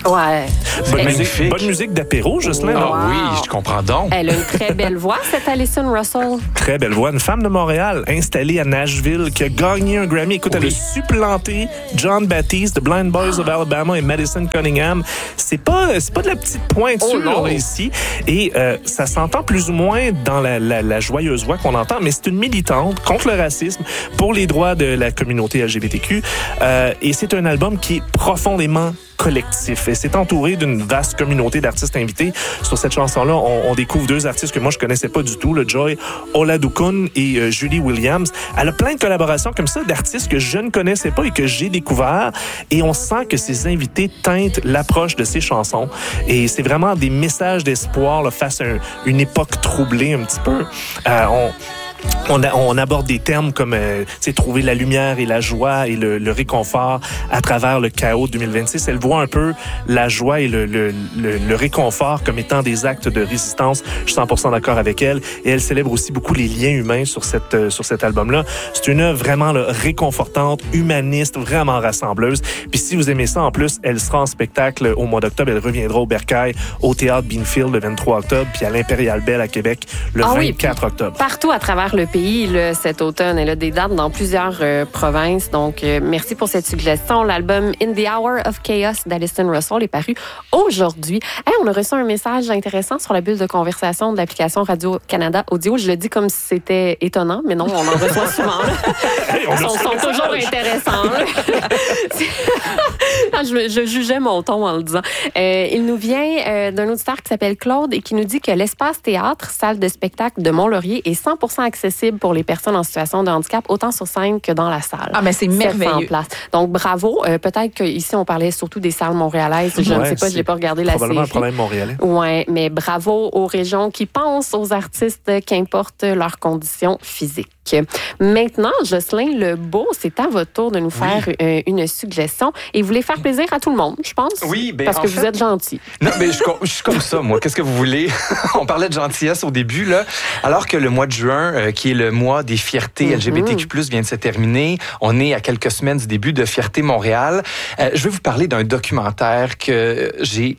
Ouais. Bonne musique d'apéro, Jocelyn. Wow. Oui, je comprends donc. Elle a une très belle voix, cette Alison Russell. Très belle voix. Une femme de Montréal, installée à Nashville, qui a gagné un Grammy. Écoute, elle a supplanté John Baptiste, The Blind Boys of Alabama et Madison Cunningham. C'est pas de la petite pointure là, ici. Et ça s'entend plus ou moins dans la joyeuse voix qu'on entend, mais c'est une militante contre le racisme, pour les droits de la communauté LGBTQ. Et c'est un album qui est profondément collectif. Et c'est entouré d'une vaste communauté d'artistes invités. Sur cette chanson-là, on découvre deux artistes que moi, je connaissais pas du tout, le Joy Oladokun et Julie Williams. Elle a plein de collaborations comme ça d'artistes que je ne connaissais pas et que j'ai découvert. Et on sent que ces invités teintent l'approche de ces chansons. Et c'est vraiment des messages d'espoir là, face à une époque troublée un petit peu. On aborde des termes comme trouver la lumière et la joie et le réconfort à travers le chaos de 2026. Elle voit un peu la joie et le réconfort comme étant des actes de résistance. Je suis 100% d'accord avec elle. Et elle célèbre aussi beaucoup les liens humains sur cet album-là. C'est une œuvre vraiment là, réconfortante, humaniste, vraiment rassembleuse. Puis si vous aimez ça, en plus, elle sera en spectacle au mois d'octobre. Elle reviendra au Bercail, au Théâtre Beanfield le 23 octobre, puis à l'Impérial Belle à Québec le 24 octobre. Partout à travers le pays là, cet automne. Elle a des dates dans plusieurs provinces. Donc, merci pour cette suggestion. L'album In the Hour of Chaos d'Alison Russell est paru aujourd'hui. Hey, on a reçu un message intéressant sur la bulle de conversation de l'application Radio-Canada Audio. Je le dis comme si c'était étonnant, mais non, on en reçoit souvent. Hey, ils sont toujours intéressants. Je jugeais mon ton en le disant. Il nous vient d'un auditeur qui s'appelle Claude et qui nous dit que l'espace théâtre, salle de spectacle de Mont-Laurier est 100% accessible pour les personnes en situation de handicap, autant sur scène que dans la salle. Ah, mais c'est merveilleux. En place. Donc, bravo. Peut-être qu'ici, on parlait surtout des salles montréalaises. Je ne sais pas, je n'ai pas regardé la série. Probablement un problème montréalais. Oui, mais bravo aux régions qui pensent aux artistes, qu'importe leurs conditions physiques. Maintenant, Jocelyn Lebeau, c'est à votre tour de nous faire une suggestion. Et vous voulez faire plaisir à tout le monde, je pense. Oui, bien parce que vous êtes gentil. Non, mais je suis comme ça, moi. Qu'est-ce que vous voulez? On parlait de gentillesse au début, là. Alors que le mois de juin, qui est le mois des fiertés LGBTQ+, vient de se terminer. On est à quelques semaines du début de Fierté Montréal. Je vais vous parler d'un documentaire que j'ai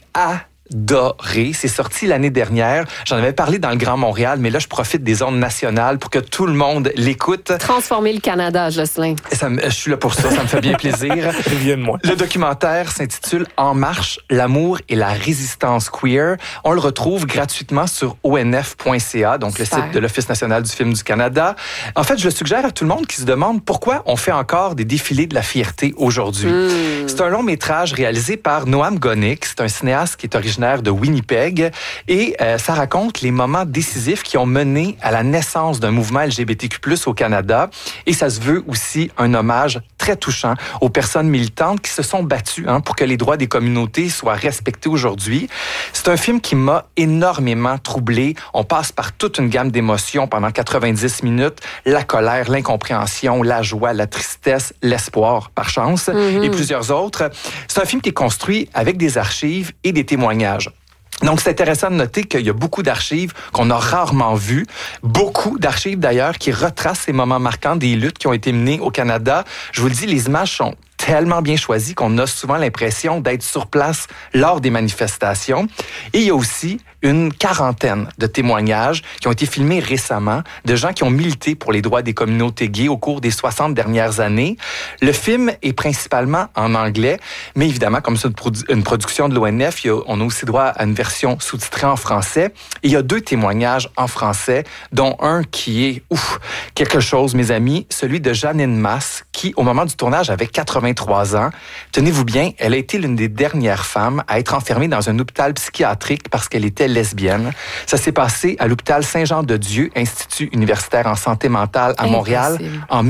adoré. C'est sorti l'année dernière. J'en avais parlé dans le Grand Montréal, mais là, je profite des ondes nationales pour que tout le monde l'écoute. Transformer le Canada, Jocelyn. Je suis là pour ça. Ça me fait bien plaisir. Reviens-moi. Le documentaire s'intitule En marche, l'amour et la résistance queer. On le retrouve gratuitement sur onf.ca, donc Super. le site de l'Office national du film du Canada. En fait, je le suggère à tout le monde qui se demande pourquoi on fait encore des défilés de la fierté aujourd'hui. C'est un long métrage réalisé par Noam Gonick. C'est un cinéaste qui est originaire de Winnipeg et ça raconte les moments décisifs qui ont mené à la naissance d'un mouvement LGBTQ+ au Canada et ça se veut aussi un hommage très touchant aux personnes militantes qui se sont battues pour que les droits des communautés soient respectés aujourd'hui. C'est un film qui m'a énormément troublé. On passe par toute une gamme d'émotions pendant 90 minutes. La colère, l'incompréhension, la joie, la tristesse, l'espoir, par chance, et plusieurs autres. C'est un film qui est construit avec des archives et des témoignages. Donc, c'est intéressant de noter qu'il y a beaucoup d'archives qu'on a rarement vues. Beaucoup d'archives, d'ailleurs, qui retracent ces moments marquants des luttes qui ont été menées au Canada. Je vous le dis, les images sont tellement bien choisies qu'on a souvent l'impression d'être sur place lors des manifestations. Et il y a aussi une quarantaine de témoignages qui ont été filmés récemment de gens qui ont milité pour les droits des communautés gays au cours des 60 dernières années. Le film est principalement en anglais, mais évidemment, comme c'est une production de l'ONF, on a aussi droit à une version sous-titrée en français. Et il y a 2 témoignages en français, dont un qui est quelque chose, mes amis, celui de Jeannine Masse, qui, au moment du tournage, avait 83 ans. Tenez-vous bien, elle a été l'une des dernières femmes à être enfermée dans un hôpital psychiatrique parce qu'elle était lesbienne. Ça s'est passé à l'hôpital Saint-Jean-de-Dieu, Institut universitaire en santé mentale à Montréal, en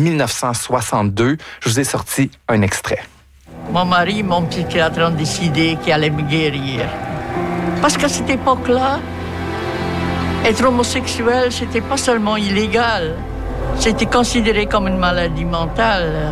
1962. Je vous ai sorti un extrait. Mon mari, mon psychiatre ont décidé qu'il allait me guérir. Parce qu'à cette époque-là, être homosexuel, c'était pas seulement illégal. C'était considéré comme une maladie mentale.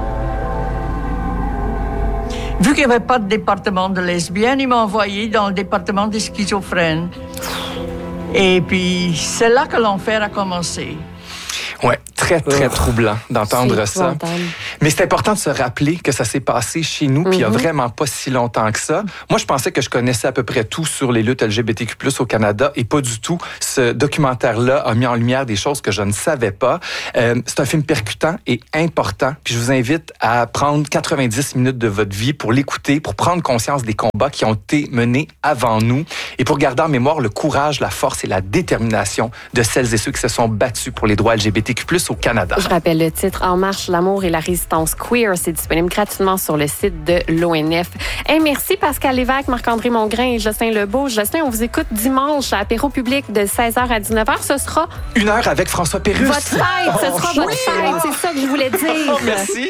Vu qu'il n'y avait pas de département de lesbiennes, il m'a envoyé dans le département des schizophrènes. Et puis, c'est là que l'enfer a commencé. Ouais, très, très troublant d'entendre ça. Mais c'est important de se rappeler que ça s'est passé chez nous, puis il y a vraiment pas si longtemps que ça. Moi, je pensais que je connaissais à peu près tout sur les luttes LGBTQ+ au Canada, et pas du tout. Ce documentaire-là a mis en lumière des choses que je ne savais pas. C'est un film percutant et important, puis je vous invite à prendre 90 minutes de votre vie pour l'écouter, pour prendre conscience des combats qui ont été menés avant nous, et pour garder en mémoire le courage, la force et la détermination de celles et ceux qui se sont battus pour les droits LGBTQ+ au Canada. Je rappelle le titre, En marche, l'amour et la résistance queer. C'est disponible gratuitement sur le site de l'ONF. Hey, merci Pascal Lévesque, Marc-André Mongrain et Jocelyn Lebeau. Jocelyn, on vous écoute dimanche à apéro public de 16h à 19h. Ce sera... 1 heure avec François Pérusse. Votre fête, ce sera votre fête. C'est ça que je voulais dire. Merci.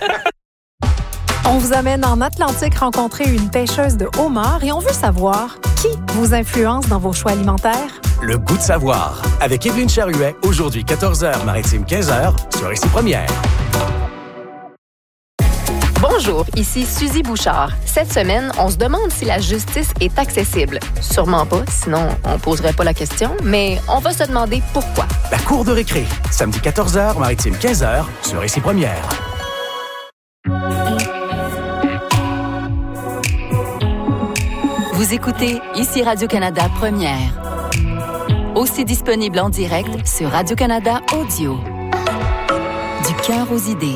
On vous amène en Atlantique rencontrer une pêcheuse de homard et on veut savoir qui vous influence dans vos choix alimentaires. Le goût de savoir, avec Évelyne Charuet, aujourd'hui 14h, Maritime 15h, sur Ici Première. Bonjour, ici Suzy Bouchard. Cette semaine, on se demande si la justice est accessible. Sûrement pas, sinon on poserait pas la question, mais on va se demander pourquoi. La cour de récré, samedi 14h, Maritime 15h, sur Ici Première. Vous écoutez Ici Radio-Canada Première. Aussi disponible en direct sur Radio-Canada Audio. Du cœur aux idées.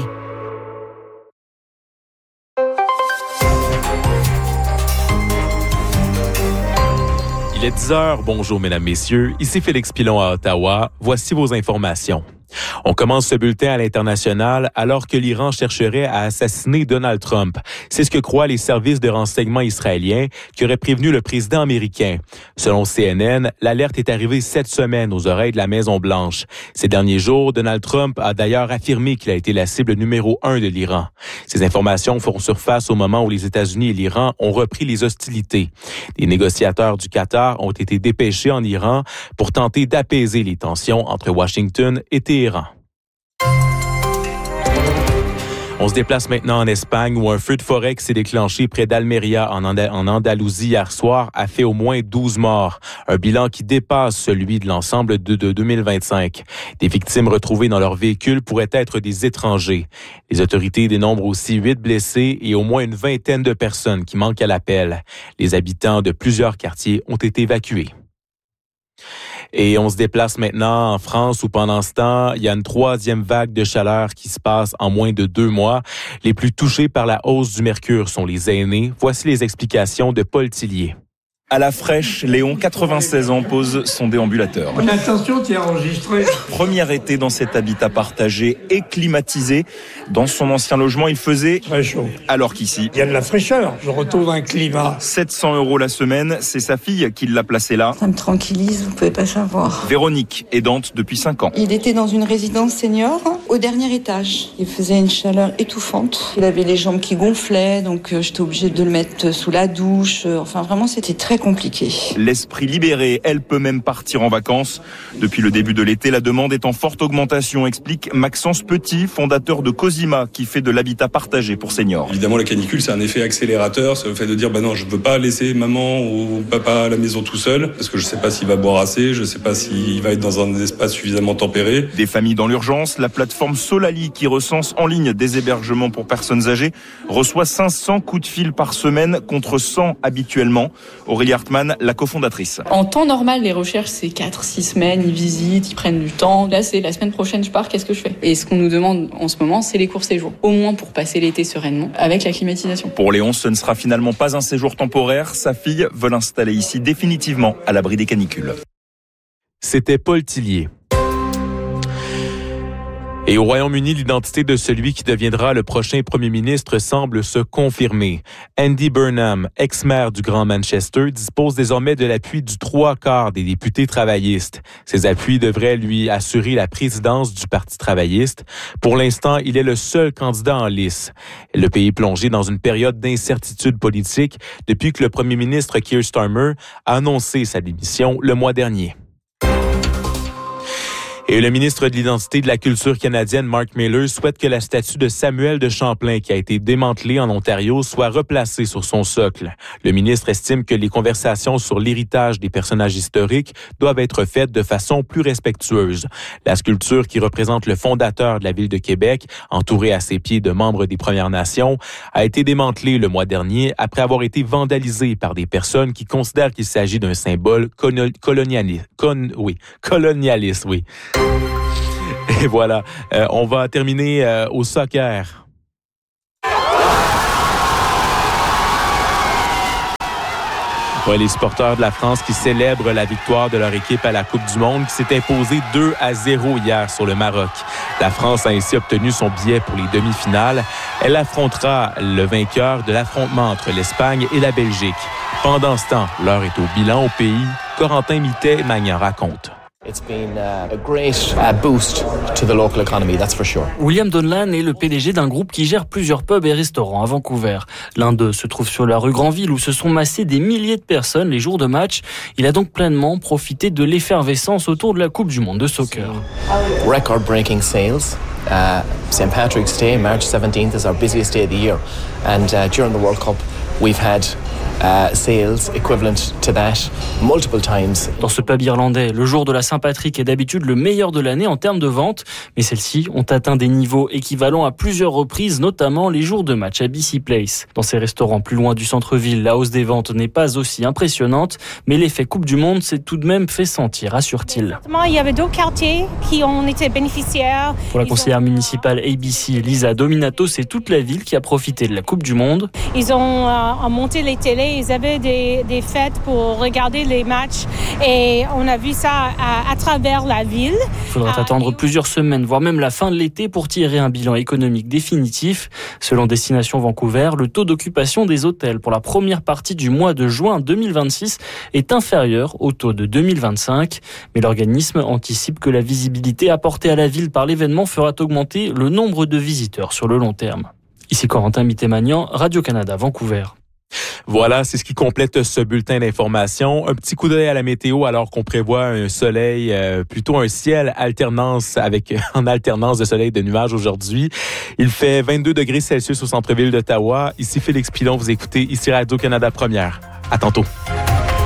Il est 10h. Bonjour, mesdames, messieurs. Ici Félix Pilon à Ottawa. Voici vos informations. On commence ce bulletin à l'international alors que l'Iran chercherait à assassiner Donald Trump. C'est ce que croient les services de renseignement israéliens qui auraient prévenu le président américain. Selon CNN, l'alerte est arrivée cette semaine aux oreilles de la Maison-Blanche. Ces derniers jours, Donald Trump a d'ailleurs affirmé qu'il a été la cible numéro 1 de l'Iran. Ces informations font surface au moment où les États-Unis et l'Iran ont repris les hostilités. Des négociateurs du Qatar ont été dépêchés en Iran pour tenter d'apaiser les tensions entre Washington et Téhéran. On se déplace maintenant en Espagne où un feu de forêt qui s'est déclenché près d'Almeria en Andalousie hier soir a fait au moins 12 morts. Un bilan qui dépasse celui de l'ensemble de 2025. Des victimes retrouvées dans leur véhicule pourraient être des étrangers. Les autorités dénombrent aussi 8 blessés et au moins une vingtaine de personnes qui manquent à l'appel. Les habitants de plusieurs quartiers ont été évacués. Et on se déplace maintenant en France où pendant ce temps, il y a une 3e vague de chaleur qui se passe en moins de 2 mois. Les plus touchés par la hausse du mercure sont les aînés. Voici les explications de Paul Tillier. À la fraîche, Léon, 96 ans, pose son déambulateur. Attention, tu es enregistré. Premier été dans cet habitat partagé et climatisé. Dans son ancien logement, il faisait très chaud. Alors qu'ici, il y a de la fraîcheur. Je retrouve un climat. 700 € la semaine, c'est sa fille qui l'a placé là. Ça me tranquillise, vous pouvez pas savoir. Véronique, aidante depuis 5 ans. Il était dans une résidence senior au dernier étage. Il faisait une chaleur étouffante. Il avait les jambes qui gonflaient, donc j'étais obligée de le mettre sous la douche. Enfin, vraiment, c'était très compliqué. L'esprit libéré, elle peut même partir en vacances. Depuis le début de l'été, la demande est en forte augmentation, explique Maxence Petit, fondateur de Cosima, qui fait de l'habitat partagé pour seniors. Évidemment, la canicule, c'est un effet accélérateur. C'est le fait de dire, non, je veux pas laisser maman ou papa à la maison tout seul, parce que je sais pas s'il va boire assez, je sais pas s'il va être dans un espace suffisamment tempéré. Des familles dans l'urgence, la plateforme Solali, qui recense en ligne des hébergements pour personnes âgées, reçoit 500 coups de fil par semaine contre 100 habituellement. Aurélie Hartmann, la cofondatrice. En temps normal, les recherches, c'est 4-6 semaines, ils visitent, ils prennent du temps. Là, c'est la semaine prochaine, je pars, qu'est-ce que je fais? Et ce qu'on nous demande en ce moment, c'est les courts séjours. Au moins pour passer l'été sereinement, avec la climatisation. Pour Léon, ce ne sera finalement pas un séjour temporaire. Sa fille veut l'installer ici définitivement à l'abri des canicules. C'était Paul Tillier. Et au Royaume-Uni, l'identité de celui qui deviendra le prochain premier ministre semble se confirmer. Andy Burnham, ex-maire du Grand Manchester, dispose désormais de l'appui du 3/4 des députés travaillistes. Ces appuis devraient lui assurer la présidence du Parti travailliste. Pour l'instant, il est le seul candidat en lice. Le pays est plongé dans une période d'incertitude politique depuis que le premier ministre Keir Starmer a annoncé sa démission le mois dernier. Et le ministre de l'Identité et de la Culture canadienne, Mark Miller, souhaite que la statue de Samuel de Champlain, qui a été démantelée en Ontario, soit replacée sur son socle. Le ministre estime que les conversations sur l'héritage des personnages historiques doivent être faites de façon plus respectueuse. La sculpture qui représente le fondateur de la ville de Québec, entouré à ses pieds de membres des Premières Nations, a été démantelée le mois dernier après avoir été vandalisée par des personnes qui considèrent qu'il s'agit d'un symbole colonialiste. Et voilà, on va terminer au soccer. Ouais, les supporters de la France qui célèbrent la victoire de leur équipe à la Coupe du Monde qui s'est imposée 2-0 hier sur le Maroc. La France a ainsi obtenu son billet pour les demi-finales. Elle affrontera le vainqueur de l'affrontement entre l'Espagne et la Belgique. Pendant ce temps, l'heure est au bilan au pays. Corentin Mittet-Magnan raconte. It's been a great boost to the local economy, that's for sure. William Donlan est le PDG d'un groupe qui gère plusieurs pubs et restaurants à Vancouver. L'un d'eux se trouve sur la rue Granville où se sont massés des milliers de personnes les jours de match. Il a donc pleinement profité de l'effervescence autour de la Coupe du Monde de soccer. Record-breaking sales. St. Patrick's Day, March 17th, is our busiest day of the year. And during the World Cup, we've had sales equivalent to that multiple times. Dans ce pub irlandais, le jour de la Saint-Patrick est d'habitude le meilleur de l'année en termes de vente, mais celles-ci ont atteint des niveaux équivalents à plusieurs reprises, notamment les jours de match à BC Place. Dans ces restaurants plus loin du centre-ville, la hausse des ventes n'est pas aussi impressionnante, mais l'effet Coupe du Monde s'est tout de même fait sentir, assure-t-il. Il y avait d'autres quartiers qui ont été bénéficiaires. Pour la conseillère municipale ABC, Lisa Dominato, c'est toute la ville qui a profité de la Coupe du Monde. Ils ont monté les télés. Ils avaient des fêtes pour regarder les matchs et on a vu ça à travers la ville. Il faudra attendre plusieurs semaines, voire même la fin de l'été pour tirer un bilan économique définitif. Selon Destination Vancouver, le taux d'occupation des hôtels pour la première partie du mois de juin 2026 est inférieur au taux de 2025. Mais l'organisme anticipe que la visibilité apportée à la ville par l'événement fera augmenter le nombre de visiteurs sur le long terme. Ici Corentin Mittet-Magnan, Radio-Canada, Vancouver. Voilà, c'est ce qui complète ce bulletin d'information. Un petit coup d'œil à la météo alors qu'on prévoit un soleil, plutôt un ciel en alternance de soleil et de nuages aujourd'hui. Il fait 22 degrés Celsius au centre-ville d'Ottawa. Ici Félix Pilon, vous écoutez ici Radio-Canada Première. À tantôt.